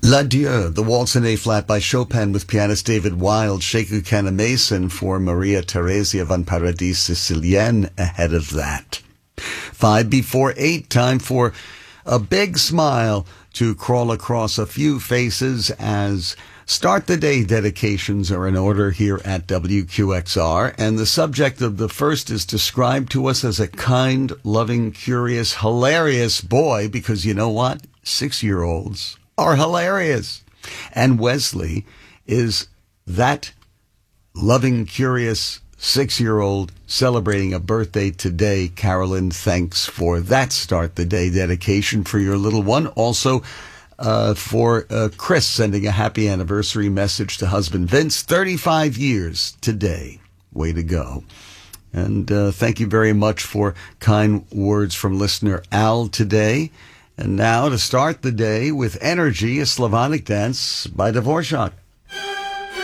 L'Adieu, the Waltz in A-flat by Chopin with pianist David Wild, Sheku Canamason for Maria Theresia van Paradis Sicilienne ahead of that. 5 before 8, time for a big smile to crawl across a few faces as Start the Day dedications are in order here at WQXR, and the subject of the first is described to us as a kind, loving, curious, hilarious boy, because you know what? 6-year-olds are hilarious. And Wesley is that loving, curious 6-year-old celebrating a birthday today. Carolyn, thanks for that Start the Day dedication for your little one. Also, for Chris sending a happy anniversary message to husband Vince, 35 years today. Way to go. And thank you very much for kind words from listener Al today. And now to start the day with energy, a Slavonic dance by Dvorak.